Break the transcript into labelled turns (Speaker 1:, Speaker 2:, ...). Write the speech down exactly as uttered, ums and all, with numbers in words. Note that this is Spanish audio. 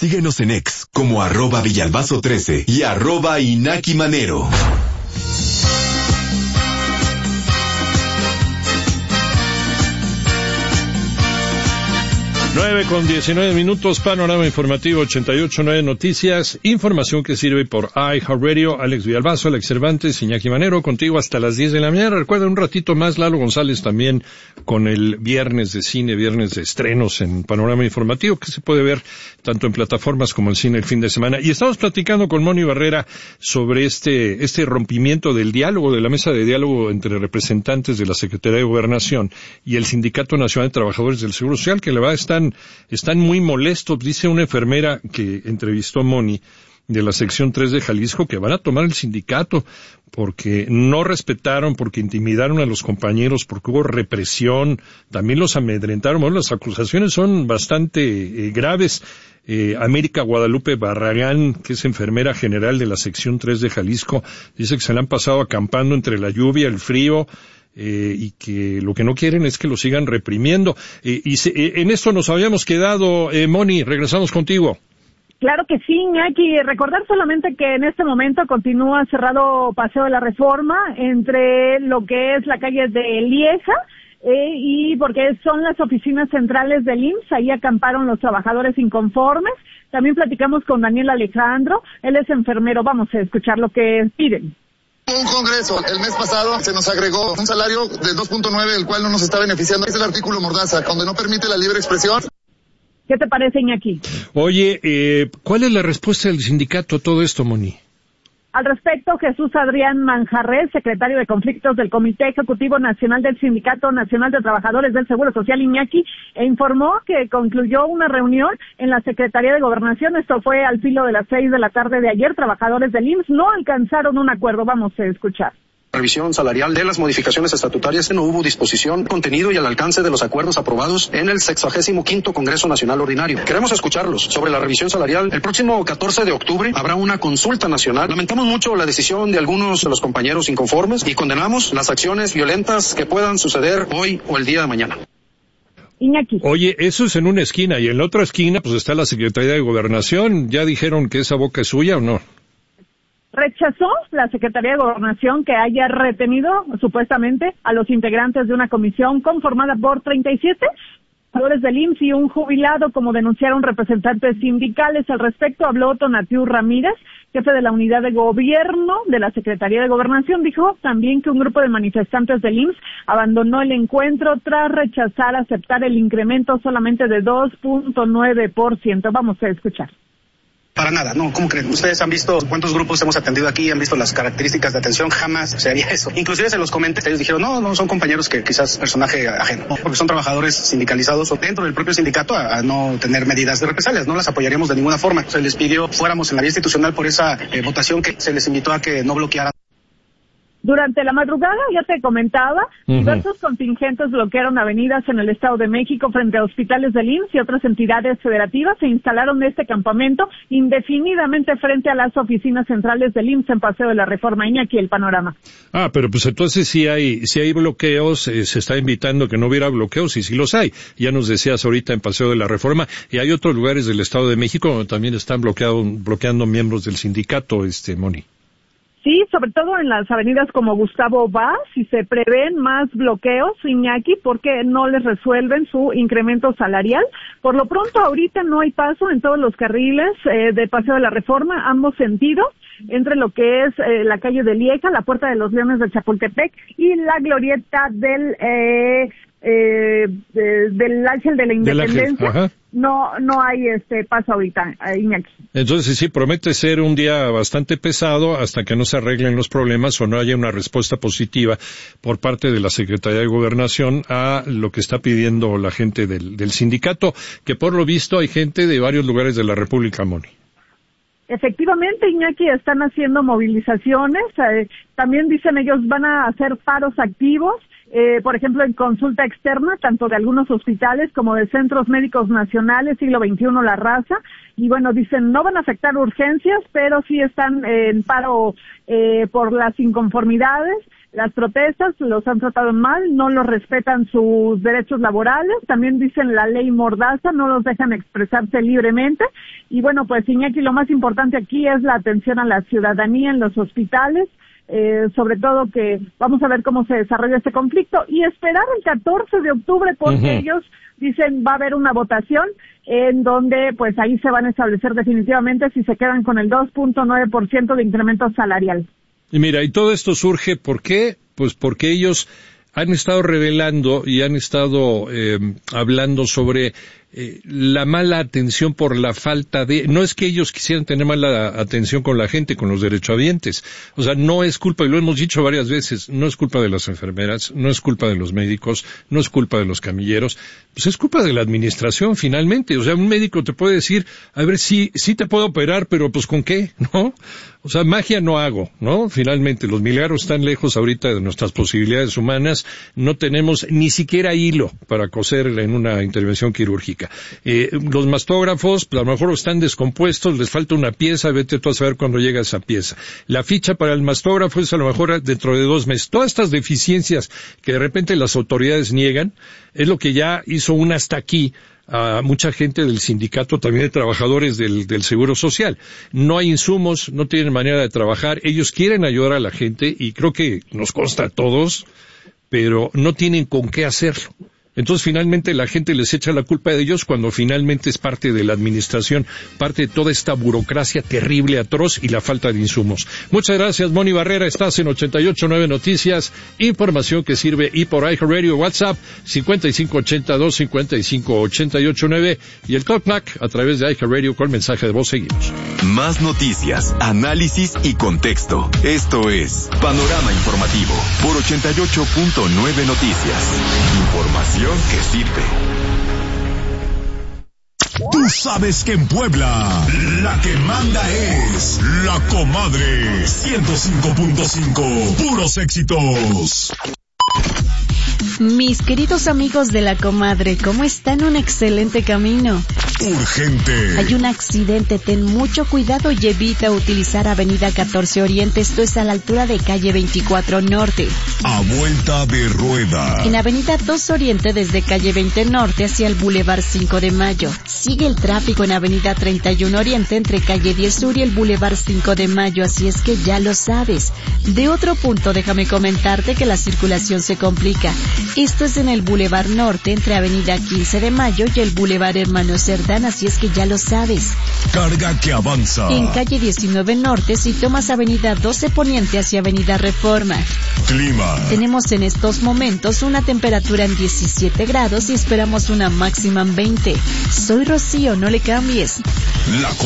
Speaker 1: Síguenos en X como arroba Villalbazo trece y arroba Inaki Manero.
Speaker 2: nueve con diecinueve minutos, panorama informativo ochenta y ocho punto nueve Noticias, información que sirve por iHeartRadio. Alex Villalbazo, Alex Cervantes, Iñaki Manero, contigo hasta las diez de la mañana. Recuerda un ratito más, Lalo González también con el viernes de cine, viernes de estrenos en panorama informativo, que se puede ver tanto en plataformas como en cine el fin de semana. Y estamos platicando con Moni Barrera sobre este, este rompimiento del diálogo, de la mesa de diálogo entre representantes de la Secretaría de Gobernación y el Sindicato Nacional de Trabajadores del Seguro Social, que le va a estar Están muy molestos, dice una enfermera que entrevistó a Moni de la sección tres de Jalisco, que van a tomar el sindicato porque no respetaron, porque intimidaron a los compañeros, porque hubo represión, también los amedrentaron. Bueno, las acusaciones son bastante eh, graves. Eh, América Guadalupe Barragán, que es enfermera general de la sección tres de Jalisco, dice que se le han pasado acampando entre la lluvia, el frío, Eh, y que lo que no quieren es que lo sigan reprimiendo. Eh, y se, eh, en esto nos habíamos quedado, eh, Moni, regresamos contigo.
Speaker 3: Claro que sí, Iñaki. Recordar solamente que en este momento continúa cerrado Paseo de la Reforma entre lo que es la calle de Lieja eh, y porque son las oficinas centrales del I M S S, ahí acamparon los trabajadores inconformes. También platicamos con Daniel Alejandro, él es enfermero, vamos a escuchar lo que piden.
Speaker 4: Un congreso, el mes pasado se nos agregó un salario de dos punto nueve, el cual no nos está beneficiando. Es el artículo Mordaza, donde no permite la libre expresión.
Speaker 3: ¿Qué te parece, Iñaki?
Speaker 2: Oye, eh, ¿cuál es la respuesta del sindicato a todo esto, Moni?
Speaker 3: Al respecto, Jesús Adrián Manjarres, secretario de Conflictos del Comité Ejecutivo Nacional del Sindicato Nacional de Trabajadores del Seguro Social, Iñaki, e informó que concluyó una reunión en la Secretaría de Gobernación. Esto fue al filo de las seis de la tarde de ayer. Trabajadores del I M S S no alcanzaron un acuerdo. Vamos a escuchar.
Speaker 5: Revisión salarial de las modificaciones estatutarias, no hubo disposición, contenido y al alcance de los acuerdos aprobados en el sexagésimo quinto Congreso Nacional Ordinario. Queremos escucharlos sobre la revisión salarial. El próximo catorce de octubre habrá una consulta nacional. Lamentamos mucho la decisión de algunos de los compañeros inconformes y condenamos las acciones violentas que puedan suceder hoy o el día de mañana.
Speaker 3: Iñaki.
Speaker 2: Oye, eso es en una esquina y en la otra esquina pues está la Secretaría de Gobernación. ¿Ya dijeron que esa boca es suya o no?
Speaker 3: Rechazó la Secretaría de Gobernación que haya retenido, supuestamente, a los integrantes de una comisión conformada por treinta y siete trabajadores del I M S S y un jubilado, como denunciaron representantes sindicales. Al respecto habló Tonatiu Ramírez, jefe de la unidad de gobierno de la Secretaría de Gobernación. Dijo también que un grupo de manifestantes del I M S S abandonó el encuentro tras rechazar aceptar el incremento solamente de dos punto nueve por ciento. Vamos a escuchar.
Speaker 5: Para nada, no, ¿cómo creen? Ustedes han visto cuántos grupos hemos atendido aquí, han visto las características de atención, jamás se haría eso. Inclusive se los comenté, ellos dijeron, no, no, son compañeros que quizás personaje ajeno, porque son trabajadores sindicalizados o dentro del propio sindicato a, a no tener medidas de represalias, no las apoyaríamos de ninguna forma. Se les pidió fuéramos en la vía institucional por esa eh, votación que se les invitó a que no bloquearan.
Speaker 3: Durante la madrugada, ya te comentaba, uh-huh. diversos contingentes bloquearon avenidas en el Estado de México frente a hospitales del I M S S y otras entidades federativas. Se instalaron en este campamento indefinidamente frente a las oficinas centrales del I M S S en Paseo de la Reforma. Iñaki, el panorama.
Speaker 2: Ah, pero pues entonces si hay, si hay bloqueos, eh, se está invitando que no hubiera bloqueos y sí los hay. Ya nos decías ahorita en Paseo de la Reforma y hay otros lugares del Estado de México donde también están bloqueado, bloqueando miembros del sindicato, este, Moni.
Speaker 3: Sí, sobre todo en las avenidas como Gustavo Vaz, y se prevén más bloqueos, Iñaki, porque no les resuelven su incremento salarial. Por lo pronto, ahorita no hay paso en todos los carriles eh, de Paseo de la Reforma, ambos sentidos, entre lo que es eh, la calle de Lieja, la Puerta de los Leones de Chapultepec y la glorieta del eh, eh, de, del Ángel de la Independencia. No, no hay este paso ahorita, Iñaki.
Speaker 2: Entonces sí, promete ser un día bastante pesado hasta que no se arreglen los problemas o no haya una respuesta positiva por parte de la Secretaría de Gobernación a lo que está pidiendo la gente del, del sindicato, que por lo visto hay gente de varios lugares de la República, Moni.
Speaker 3: Efectivamente, Iñaki, están haciendo movilizaciones, eh, también dicen ellos van a hacer paros activos, eh, por ejemplo, en consulta externa, tanto de algunos hospitales como de centros médicos nacionales, siglo veintiuno La Raza, y bueno, dicen no van a afectar urgencias, pero sí están eh, en paro eh, por las inconformidades. las protestas, los han tratado mal, no los respetan sus derechos laborales, también dicen la ley Mordaza, no los dejan expresarse libremente. Y bueno, pues Iñaki, lo más importante aquí es la atención a la ciudadanía en los hospitales, eh, sobre todo que vamos a ver cómo se desarrolla este conflicto y esperar el catorce de octubre porque uh-huh. ellos dicen va a haber una votación en donde pues ahí se van a establecer definitivamente si se quedan con el dos punto nueve por ciento de incremento salarial.
Speaker 2: Y mira, y todo esto surge, ¿por qué? Pues porque ellos han estado revelando y han estado eh, hablando sobre eh, la mala atención por la falta de... No es que ellos quisieran tener mala atención con la gente, con los derechohabientes. O sea, no es culpa, y lo hemos dicho varias veces, no es culpa de las enfermeras, no es culpa de los médicos, no es culpa de los camilleros, pues es culpa de la administración finalmente. O sea, un médico te puede decir, a ver, sí, sí te puedo operar, pero pues ¿con qué? ¿No? O sea, magia no hago, ¿no? Finalmente, los milagros están lejos ahorita de nuestras posibilidades humanas. No tenemos ni siquiera hilo para coser en una intervención quirúrgica. Eh, los mastógrafos, pues a lo mejor están descompuestos, les falta una pieza, vete tú a saber cuándo llega esa pieza. La ficha para el mastógrafo es a lo mejor dentro de dos meses. Todas estas deficiencias que de repente las autoridades niegan, es lo que ya hizo un hasta aquí a mucha gente del sindicato, también de trabajadores del, del Seguro Social. No hay insumos, no tienen manera de trabajar, ellos quieren ayudar a la gente y creo que nos consta a todos, pero no tienen con qué hacerlo. Entonces finalmente la gente les echa la culpa de ellos cuando finalmente es parte de la administración, parte de toda esta burocracia terrible, atroz y la falta de insumos. Muchas gracias, Moni Barrera, estás en ochenta y ocho punto nueve Noticias, información que sirve y por iHeartRadio, WhatsApp cincuenta y cinco ochenta y dos cincuenta y cinco ochenta y ocho nueve y el Talkback a través de iHeartRadio con mensaje de voz. Seguimos.
Speaker 1: Más noticias, análisis y contexto. Esto es Panorama Informativo por ochenta y ocho punto nueve Noticias. Información que sirve.
Speaker 6: Tú sabes que en Puebla la que manda es La Comadre. ciento cinco punto cinco, puros éxitos.
Speaker 7: Mis queridos amigos de La Comadre, ¿cómo están? Un excelente camino.
Speaker 6: Urgente.
Speaker 7: Hay un accidente, ten mucho cuidado y evita utilizar Avenida catorce Oriente, esto es a la altura de calle veinticuatro Norte.
Speaker 6: A vuelta de rueda.
Speaker 7: En Avenida dos Oriente desde calle veinte Norte hacia el Boulevard cinco de Mayo. Sigue el tráfico en Avenida treinta y uno Oriente entre calle diez Sur y el Boulevard cinco de Mayo, así es que ya lo sabes. De otro punto, déjame comentarte que la circulación se complica. Esto es en el Boulevard Norte entre Avenida quince de Mayo y el Boulevard Hermano Cerdán, así es que ya lo sabes.
Speaker 6: Carga que avanza.
Speaker 7: En calle diecinueve Norte si tomas Avenida doce Poniente hacia Avenida Reforma.
Speaker 6: Clima.
Speaker 7: Tenemos en estos momentos una temperatura en diecisiete grados y esperamos una máxima en veinte. Soy Rocío, no le cambies.
Speaker 6: La